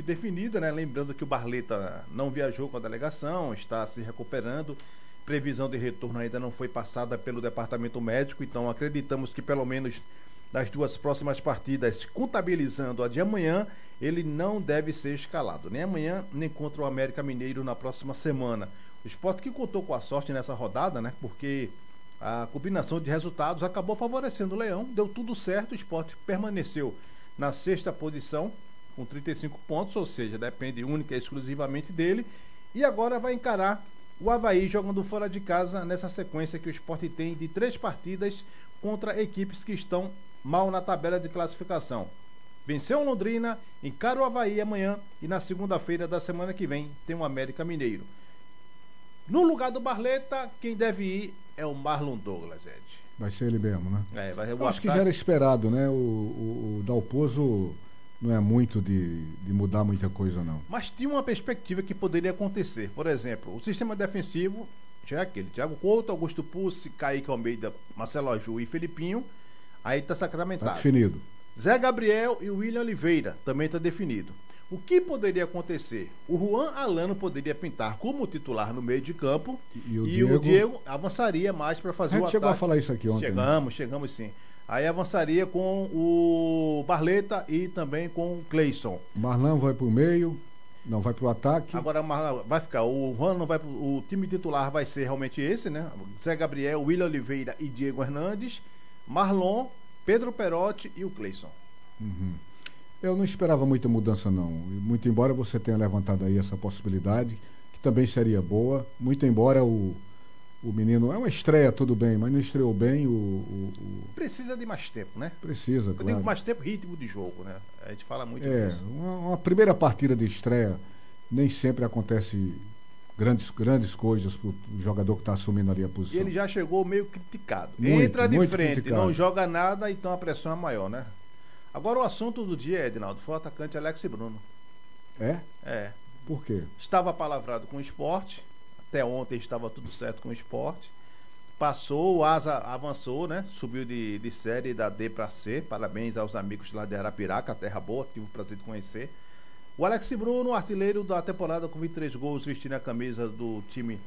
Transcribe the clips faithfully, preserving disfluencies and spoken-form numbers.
definida, né? Lembrando que o Barleta não viajou com a delegação, está se recuperando. Previsão de retorno ainda não foi passada pelo departamento médico, então acreditamos que pelo menos das duas próximas partidas, contabilizando a de amanhã, ele não deve ser escalado, nem amanhã, nem contra o América Mineiro na próxima semana. O Sport que contou com a sorte nessa rodada, né? Porque a combinação de resultados acabou favorecendo o Leão, deu tudo certo, o Sport permaneceu na sexta posição, com trinta e cinco pontos, ou seja, depende única e exclusivamente dele, e agora vai encarar o Avaí jogando fora de casa nessa sequência que o Sport tem de três partidas contra equipes que estão mal na tabela de classificação. Venceu o Londrina, encara o Avaí amanhã e na segunda-feira da semana que vem tem o América Mineiro. No lugar do Barleta, quem deve ir é o Marlon Douglas, Ed. Vai ser ele mesmo, né? É, vai Eu acho que já era esperado, né? O, o, o Dalpozo não é muito de, de mudar muita coisa, não. Mas tinha uma perspectiva que poderia acontecer. Por exemplo, o sistema defensivo já é aquele. Thiago Couto, Augusto Pucci, Kaique Almeida, Marcelo Aju e Felipinho. Aí está sacramentado. Está definido. Zé Gabriel e William Oliveira também está definido. O que poderia acontecer? O Juan Alano poderia pintar como titular no meio de campo e o, e Diego... o Diego avançaria mais para fazer o ataque. A gente chegou a falar isso aqui ontem. Chegamos, né? chegamos sim. Aí avançaria com o Barleta e também com o Cleison. Marlão vai para o meio, não vai para o ataque. Agora Marlão vai ficar, o Juan não vai pro, o time titular vai ser realmente esse, né? Zé Gabriel, William Oliveira e Diego Hernandes, Marlon, Pedro Perotti e o Cleison. Uhum. Eu não esperava muita mudança, não. Muito embora você tenha levantado aí essa possibilidade, que também seria boa. Muito embora o, o menino... É uma estreia, tudo bem, mas não estreou bem o... o, o... Precisa de mais tempo, né? Precisa, Eu claro. digo mais tempo, ritmo de jogo, né? A gente fala muito é, disso. Uma, uma primeira partida de estreia, nem sempre acontece grandes, grandes coisas para o jogador que está assumindo ali a posição. E ele já chegou meio criticado. Muito, Entra de muito frente, criticado. não joga nada, então a pressão é maior, né? Agora o assunto do dia, Edinaldo, foi o atacante Alex Bruno. É? É. Por quê? Estava palavrado com o Sport, até ontem estava tudo certo com o Sport. Passou, o Asa avançou, né? Subiu de, de série da D para C. Parabéns aos amigos lá de Arapiraca, terra boa, tive o prazer de conhecer. O Alex Bruno, artilheiro da temporada com vinte e três gols, vestindo a camisa do time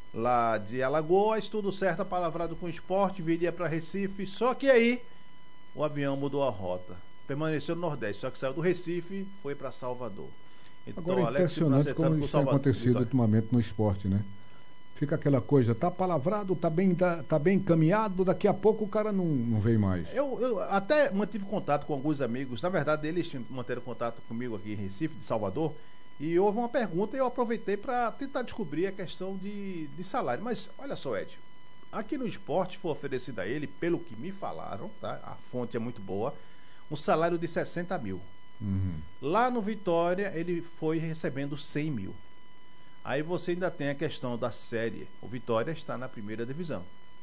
lá de Alagoas, tudo certo, palavrado com o Sport, viria para Recife, só que aí o avião mudou a rota. Permaneceu no Nordeste, só que saiu do Recife, foi para Salvador. Então, agora é impressionante como isso tem acontecido ultimamente no esporte, né? Fica aquela coisa, tá palavrado, tá bem, tá, tá bem encaminhado, daqui a pouco o cara não, não veio mais. Eu, eu até mantive contato com alguns amigos, na verdade eles manteram contato comigo aqui em Recife, de Salvador, e houve uma pergunta e eu aproveitei para tentar descobrir a questão de, de salário. Mas olha só, Ed, aqui no esporte foi oferecido a ele, pelo que me falaram, tá? A fonte é muito boa, um salário de sessenta mil. Uhum. Lá no Vitória ele foi recebendo cem mil. Aí você ainda tem a questão da série. O Vitória está na primeira divisão.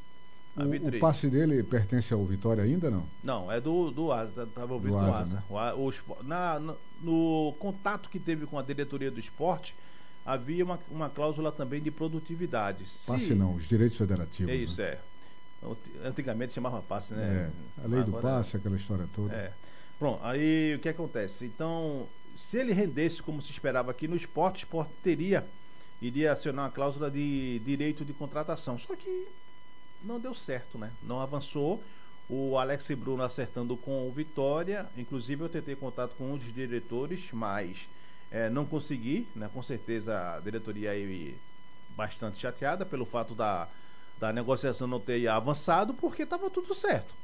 O, o passe dele pertence ao Vitória ainda, não? Não, é do, do Asa, estava ouvindo do Asa. Né? O, o, na, no, no contato que teve com a diretoria do esporte, havia uma, uma cláusula também de produtividade. Passe Se... não, os direitos federativos. É isso, né? é. Antigamente chamava passe, né? É, a lei do passe, aquela história toda. É. Pronto, aí o que acontece? Então, se ele rendesse como se esperava aqui no esporte, o esporte teria, iria acionar uma cláusula de direito de contratação. Só que não deu certo, né? Não avançou. O Alex Bruno acertando com o Vitória. Inclusive eu tentei contato com um dos diretores, mas é, não consegui, né? Com certeza a diretoria aí bastante chateada pelo fato da, da negociação não ter avançado, porque estava tudo certo.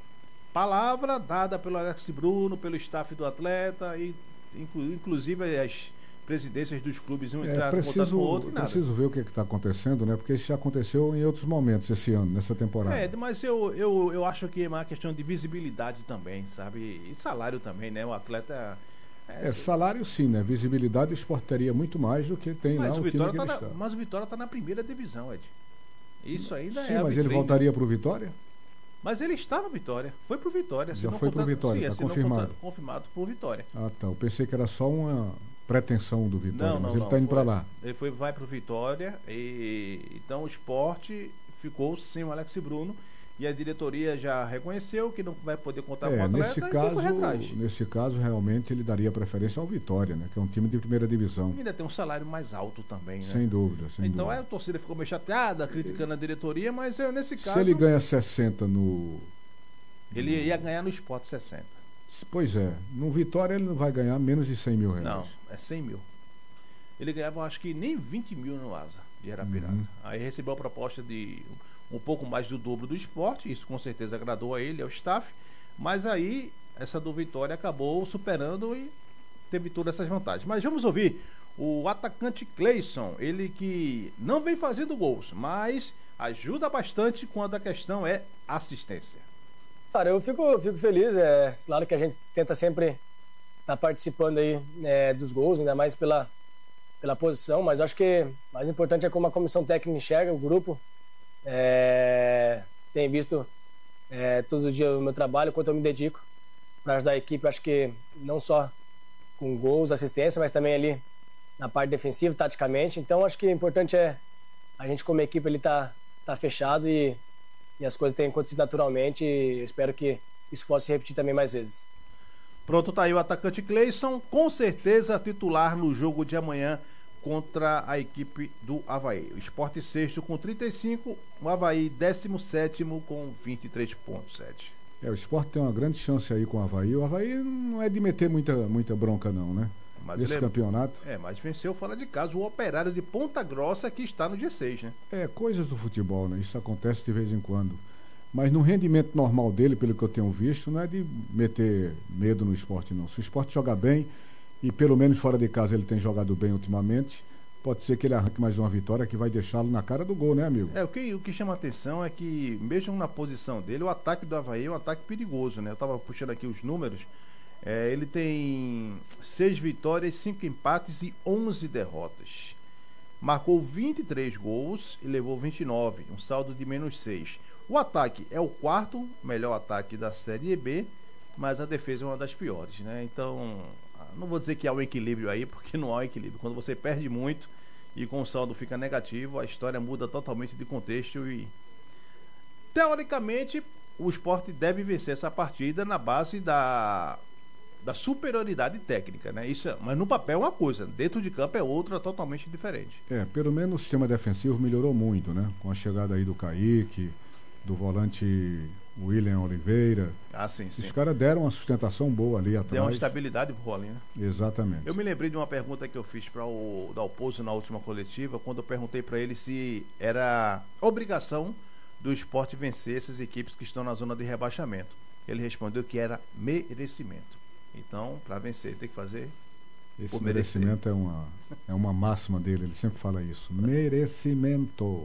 Palavra dada pelo Alex Bruno, pelo staff do atleta, e inclu, inclusive as presidências dos clubes iam entrar é, preciso, em contato com o outro e nada. Preciso ver o que está acontecendo, né? Porque isso já aconteceu em outros momentos esse ano, nessa temporada. É, mas eu, eu, eu acho que é uma questão de visibilidade também, sabe? E salário também, né? O atleta... É, é salário sim, né? Visibilidade exportaria muito mais do que tem mas lá o, o Vitória time tá que na, ele está. Mas o Vitória está na primeira divisão, Ed. Isso ainda sim, é a mas vitrine. ele voltaria para o Vitória? Mas ele está no Vitória. Foi pro Vitória. Já foi pro Vitória, está confirmado. Contato, confirmado pro Vitória. Ah, tá. Eu pensei que era só uma pretensão do Vitória, não, não, mas ele está indo para lá. Ele foi, vai pro Vitória e então o esporte ficou sem o Alex Bruno e a diretoria já reconheceu que não vai poder contar é, com o atleta, nesse e caso, correr atrás. Nesse caso, realmente, ele daria preferência ao Vitória, né? Que é um time de primeira divisão. E ainda tem um salário mais alto também, né? Sem dúvida, sem então dúvida. a torcida ficou meio chateada, criticando a diretoria, mas eu, nesse caso... Se ele ganha sessenta no... Ele ia ganhar no Sport sessenta. Pois é, no Vitória ele não vai ganhar menos de cem mil reais. Não, é cem mil. Ele ganhava, acho que nem vinte mil no Asa de Arapiraca. Uhum. Aí recebeu a proposta de um pouco mais do dobro do Sport, isso com certeza agradou a ele, ao staff, mas aí essa do Vitória acabou superando e teve todas essas vantagens. Mas vamos ouvir o atacante Cleison, ele que não vem fazendo gols, mas ajuda bastante quando a questão é assistência. Cara, eu fico, fico feliz, é claro que a gente tenta sempre estar tá participando aí é, dos gols, ainda mais pela, pela posição, mas eu acho que o mais importante é como a comissão técnica enxerga o grupo, é, tem visto é, todos os dias o meu trabalho, quanto eu me dedico para ajudar a equipe, eu acho que não só com gols, assistência, mas também ali na parte defensiva, taticamente, então acho que o importante é a gente como equipe ele tá, tá fechado e E as coisas têm acontecido naturalmente e espero que isso possa se repetir também mais vezes. Pronto, tá aí o atacante Cleison, com certeza titular no jogo de amanhã contra a equipe do Avaí. O Sport sexto com trinta e cinco, o Avaí décimo sétimo com vinte e três vírgula sete. É, o Sport tem uma grande chance aí com o Avaí. O Avaí não é de meter muita, muita bronca não, né? Mas Esse ele, campeonato. É, mas venceu fora de casa o Operário de Ponta Grossa que está no G seis, né? É, coisas do futebol, né? Isso acontece de vez em quando. Mas no rendimento normal dele, pelo que eu tenho visto, não é de meter medo no esporte, não. Se o esporte jogar bem, e pelo menos fora de casa ele tem jogado bem ultimamente, pode ser que ele arranque mais uma vitória que vai deixá-lo na cara do gol, né, amigo? É, o que, o que chama atenção é que, mesmo na posição dele, o ataque do Avaí é um ataque perigoso, né? Eu estava puxando aqui os números. É, ele tem seis vitórias, cinco empates e onze derrotas. Marcou vinte e três gols e levou vinte e nove, um saldo de menos seis. O ataque é o quarto melhor ataque da Série B, mas a defesa é uma das piores, né? Então, não vou dizer que há um equilíbrio aí, porque não há um equilíbrio. Quando você perde muito e com o saldo fica negativo, a história muda totalmente de contexto e, teoricamente, o Sport deve vencer essa partida na base da... da superioridade técnica, né? Isso, mas no papel é uma coisa, dentro de campo é outra totalmente diferente. É, pelo menos o sistema defensivo melhorou muito, né? Com a chegada aí do Kaique, do volante William Oliveira. Ah, sim, sim. Os caras deram uma sustentação boa ali atrás. Deu uma estabilidade pro Rolinho, né? Exatamente. Eu me lembrei de uma pergunta que eu fiz para o Dalpozo na última coletiva, quando eu perguntei para ele se era obrigação do Sport vencer essas equipes que estão na zona de rebaixamento. Ele respondeu que era merecimento. Então, para vencer, tem que fazer. Esse merecimento é uma, é uma máxima dele, ele sempre fala isso. Merecimento.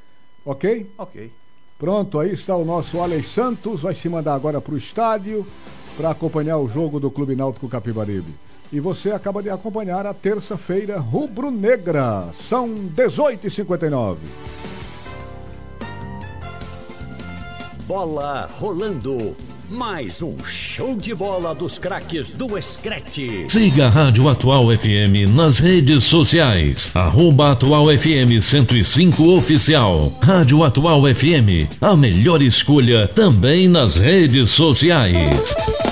Ok? Ok. Pronto, aí está o nosso Alex Santos, vai se mandar agora para o estádio para acompanhar o jogo do Clube Náutico Capibaribe. E você acaba de acompanhar a terça-feira rubro-negra. São dezoito e cinquenta e nove. Bola rolando. Mais um show de bola dos craques do Escrete. Siga a Rádio Atual F M nas redes sociais. Arroba Atual F M cento e cinco Oficial. Rádio Atual F M, a melhor escolha também nas redes sociais.